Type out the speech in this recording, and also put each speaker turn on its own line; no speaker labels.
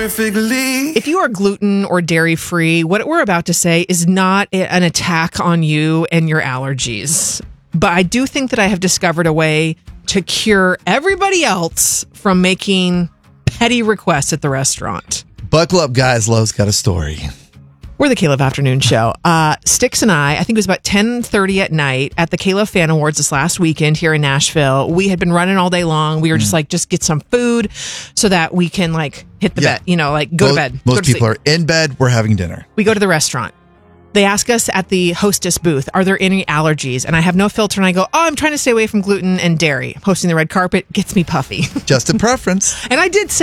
perfectly.
If you are gluten or dairy free, what we're about to say is not an attack on you and your allergies. But I do think that I have discovered a way to cure everybody else from making petty requests at the restaurant.
Buckle up, guys. Lowe's got a story.
We're the Caleb Afternoon Show. Sticks and I think it was about 10:30 at night at the Caleb Fan Awards this last weekend here in Nashville. We had been running all day long. We were just like, just get some food so that we can like hit the bed, go to bed.
Most people are in bed. We're having dinner.
We go to the restaurant. They ask us at the hostess booth, are there any allergies? And I have no filter and I go, I'm trying to stay away from gluten and dairy. Hosting the red carpet gets me puffy.
Just a preference.
And I did say,